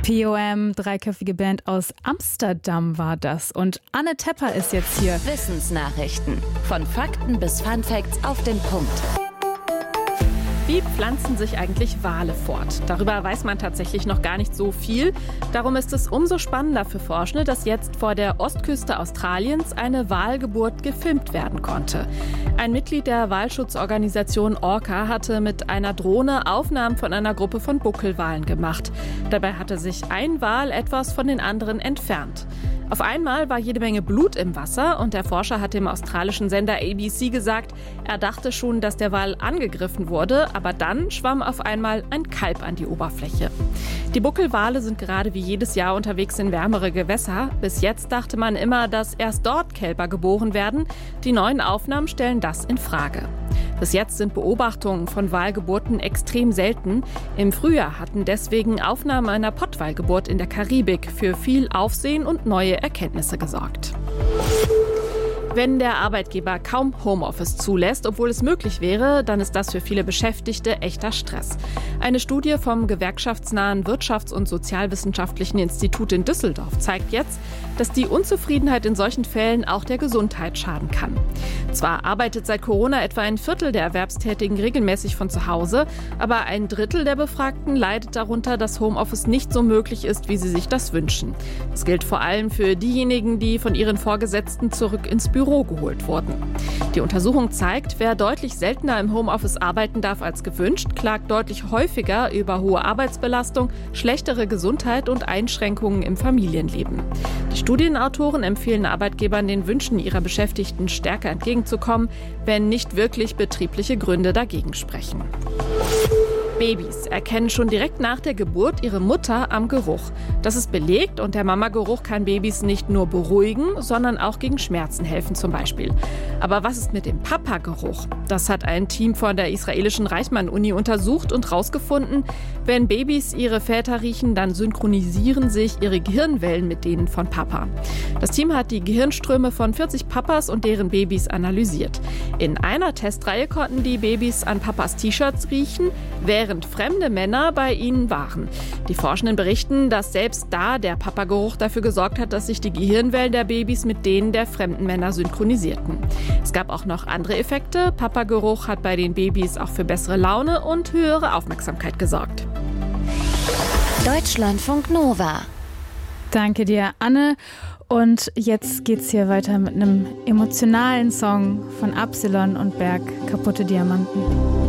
POM, dreiköpfige Band aus Amsterdam war das. Und Anne Tepper ist jetzt hier. Wissensnachrichten. Von Fakten bis Funfacts auf den Punkt. Wie pflanzen sich eigentlich Wale fort? Darüber weiß man tatsächlich noch gar nicht so viel. Darum ist es umso spannender für Forschende, dass jetzt vor der Ostküste Australiens eine Walgeburt gefilmt werden konnte. Ein Mitglied der Walschutzorganisation Orca hatte mit einer Drohne Aufnahmen von einer Gruppe von Buckelwalen gemacht. Dabei hatte sich ein Wal etwas von den anderen entfernt. Auf einmal war jede Menge Blut im Wasser und der Forscher hat dem australischen Sender ABC gesagt, er dachte schon, dass der Wal angegriffen wurde, aber dann schwamm auf einmal ein Kalb an die Oberfläche. Die Buckelwale sind gerade wie jedes Jahr unterwegs in wärmere Gewässer. Bis jetzt dachte man immer, dass erst dort Kälber geboren werden. Die neuen Aufnahmen stellen das in Frage. Bis jetzt sind Beobachtungen von Walgeburten extrem selten. Im Frühjahr hatten deswegen Aufnahmen einer Pottwalgeburt in der Karibik für viel Aufsehen und neue Erkenntnisse gesorgt. Wenn der Arbeitgeber kaum Homeoffice zulässt, obwohl es möglich wäre, dann ist das für viele Beschäftigte echter Stress. Eine Studie vom gewerkschaftsnahen Wirtschafts- und Sozialwissenschaftlichen Institut in Düsseldorf zeigt jetzt, dass die Unzufriedenheit in solchen Fällen auch der Gesundheit schaden kann. Zwar arbeitet seit Corona etwa ein Viertel der Erwerbstätigen regelmäßig von zu Hause, aber ein Drittel der Befragten leidet darunter, dass Homeoffice nicht so möglich ist, wie sie sich das wünschen. Das gilt vor allem für diejenigen, die von ihren Vorgesetzten zurück ins Büro geholt wurden. Die Untersuchung zeigt, wer deutlich seltener im Homeoffice arbeiten darf als gewünscht, klagt deutlich häufiger über hohe Arbeitsbelastung, schlechtere Gesundheit und Einschränkungen im Familienleben. Die Studienautoren empfehlen Arbeitgebern, den Wünschen ihrer Beschäftigten stärker entgegenzukommen, wenn nicht wirklich betriebliche Gründe dagegen sprechen. Babys erkennen schon direkt nach der Geburt ihre Mutter am Geruch. Das ist belegt und der Mamageruch kann Babys nicht nur beruhigen, sondern auch gegen Schmerzen helfen zum Beispiel. Aber was ist mit dem Papageruch? Das hat ein Team von der israelischen Reichmann-Uni untersucht und herausgefunden, wenn Babys ihre Väter riechen, dann synchronisieren sich ihre Gehirnwellen mit denen von Papa. Das Team hat die Gehirnströme von 40 Papas und deren Babys analysiert. In einer Testreihe konnten die Babys an Papas T-Shirts riechen, während fremde Männer bei ihnen waren. Die Forschenden berichten, dass selbst da der Papageruch dafür gesorgt hat, dass sich die Gehirnwellen der Babys mit denen der fremden Männer synchronisierten. Es gab auch noch andere Effekte. Papageruch hat bei den Babys auch für bessere Laune und höhere Aufmerksamkeit gesorgt. Deutschlandfunk Nova. Danke dir, Anne. Und jetzt geht's hier weiter mit einem emotionalen Song von Absilon und Berg, Kaputte Diamanten.